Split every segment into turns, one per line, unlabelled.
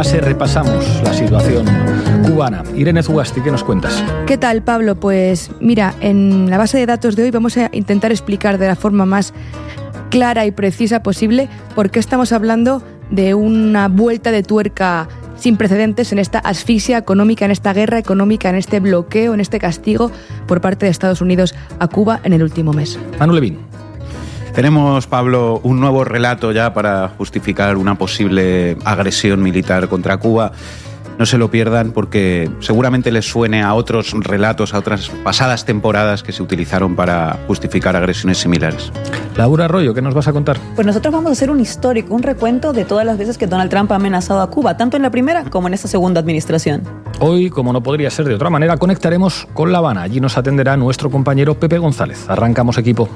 fase repasamos la situación cubana. Irene Zugasti, ¿qué nos cuentas?
¿Qué tal, Pablo? Pues mira, en la base de datos de hoy vamos a intentar explicar de la forma más clara y precisa posible por qué estamos hablando de una vuelta de tuerca sin precedentes en esta asfixia económica, en esta guerra económica, en este bloqueo, en este castigo por parte de Estados Unidos a Cuba en el último mes.
Manu Levín.
Tenemos, Pablo, un nuevo relato ya para justificar una posible agresión militar contra Cuba. No se lo pierdan porque seguramente les suene a otros relatos, a otras pasadas temporadas que se utilizaron para justificar agresiones similares.
Laura Arroyo, ¿qué nos vas a contar?
Pues nosotros vamos a hacer un histórico, un recuento de todas las veces que Donald Trump ha amenazado a Cuba, tanto en la primera como en esta segunda administración.
Hoy, como no podría ser de otra manera, conectaremos con La Habana. Allí nos atenderá nuestro compañero Pepe González. Arrancamos, equipo.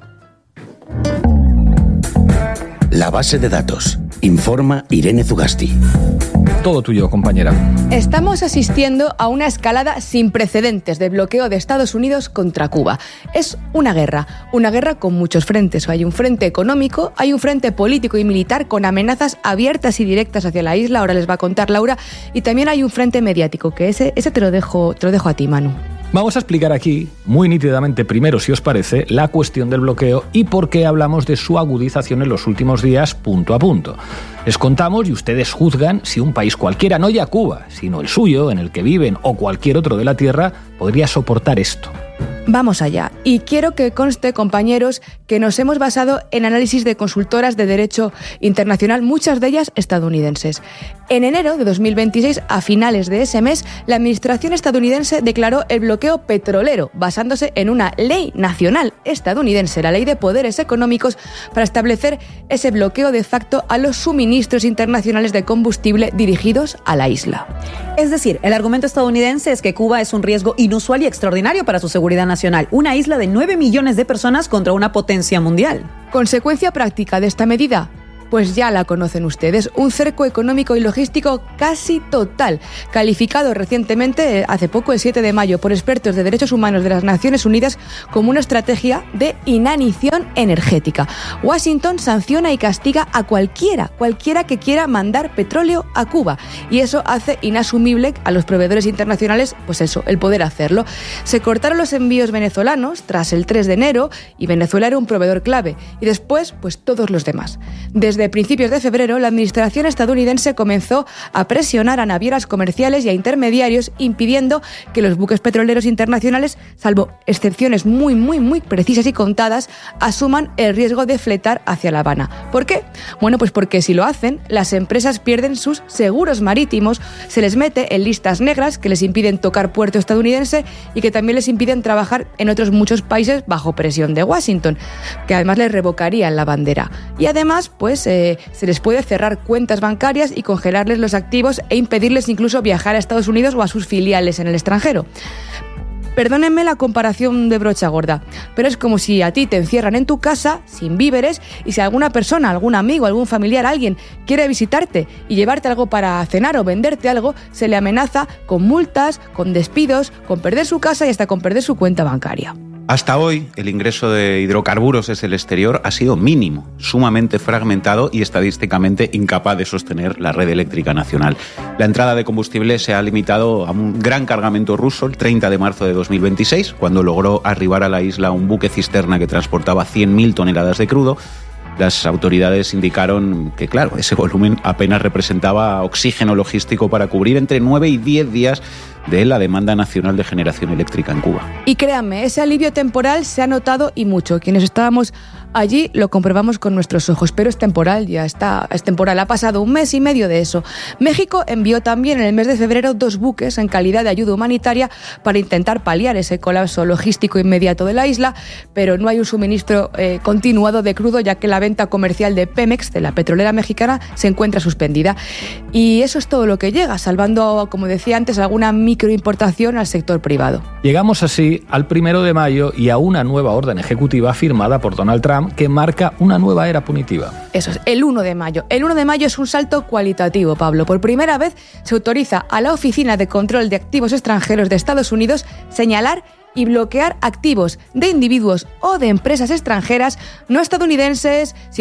La base de datos. Informa Irene Zugasti.
Todo tuyo, compañera.
Estamos asistiendo a una escalada sin precedentes de bloqueo de Estados Unidos contra Cuba. Es una guerra con muchos frentes. Hay un frente económico, hay un frente político y militar con amenazas abiertas y directas hacia la isla, ahora les va a contar Laura, y también hay un frente mediático, que ese te lo dejo a ti, Manu.
Vamos a explicar aquí, muy nítidamente primero, si os parece, la cuestión del bloqueo y por qué hablamos de su agudización en los últimos días, punto a punto. Les contamos y ustedes juzgan si un país cualquiera, no ya Cuba, sino el suyo, en el que viven, o cualquier otro de la Tierra, podría soportar esto.
Vamos allá. Y quiero que conste, compañeros, que nos hemos basado en análisis de consultoras de derecho internacional, muchas de ellas estadounidenses. En enero de 2026, a finales de ese mes, la administración estadounidense declaró el bloqueo petrolero, basándose en una ley nacional estadounidense, la Ley de Poderes Económicos, para establecer ese bloqueo de facto a los suministros internacionales de combustible dirigidos a la isla.
Es decir, el argumento estadounidense es que Cuba es un riesgo inusual y extraordinario para su seguridad nacional, una isla de 9 millones de personas contra una potencia mundial.
¿Consecuencia práctica de esta medida? Pues ya la conocen ustedes, un cerco económico y logístico casi total, calificado recientemente, hace poco, el 7 de mayo, por expertos de derechos humanos de las Naciones Unidas como una estrategia de inanición energética. Washington sanciona y castiga a cualquiera que quiera mandar petróleo a Cuba, y eso hace inasumible a los proveedores internacionales, pues eso, el poder hacerlo. Se cortaron los envíos venezolanos tras el 3 de enero, y Venezuela era un proveedor clave, y después, pues todos los demás. Desde principios de febrero, la administración estadounidense comenzó a presionar a navieras comerciales y a intermediarios, impidiendo que los buques petroleros internacionales, salvo excepciones muy precisas y contadas, asuman el riesgo de fletar hacia La Habana. ¿Por qué? Bueno, pues porque si lo hacen, las empresas pierden sus seguros marítimos, se les mete en listas negras que les impiden tocar puerto estadounidense y que también les impiden trabajar en otros muchos países bajo presión de Washington, que además les revocarían la bandera. Y además, pues se les puede cerrar cuentas bancarias y congelarles los activos e impedirles incluso viajar a Estados Unidos o a sus filiales en el extranjero. Perdónenme la comparación de brocha gorda, pero es como si a ti te encierran en tu casa sin víveres y si alguna persona, algún amigo, algún familiar, alguien quiere visitarte y llevarte algo para cenar o venderte algo, se le amenaza con multas, con despidos, con perder su casa y hasta con perder su cuenta bancaria.
Hasta hoy, el ingreso de hidrocarburos desde el exterior ha sido mínimo, sumamente fragmentado y estadísticamente incapaz de sostener la red eléctrica nacional. La entrada de combustible se ha limitado a un gran cargamento ruso el 30 de marzo de 2026, cuando logró arribar a la isla un buque cisterna que transportaba 100.000 toneladas de crudo. Las autoridades indicaron que, claro, ese volumen apenas representaba oxígeno logístico para cubrir entre 9 y 10 días de la demanda nacional de generación eléctrica en Cuba.
Y créanme, ese alivio temporal se ha notado y mucho. Quienes estábamos allí lo comprobamos con nuestros ojos, pero es temporal, es temporal. Ha pasado un mes y medio de eso. México envió también en el mes de febrero 2 buques en calidad de ayuda humanitaria para intentar paliar ese colapso logístico inmediato de la isla, pero no hay un suministro continuado de crudo, ya que la venta comercial de Pemex, de la petrolera mexicana, se encuentra suspendida. Y eso es todo lo que llega, salvando, como decía antes, alguna microimportación al sector privado.
Llegamos así al 1 de mayo y a una nueva orden ejecutiva firmada por Donald Trump que marca una nueva era punitiva.
Eso es, el 1 de mayo. El 1 de mayo es un salto cualitativo, Pablo. Por primera vez se autoriza a la Oficina de Control de Activos Extranjeros de Estados Unidos señalar y bloquear activos de individuos o de empresas extranjeras no estadounidenses,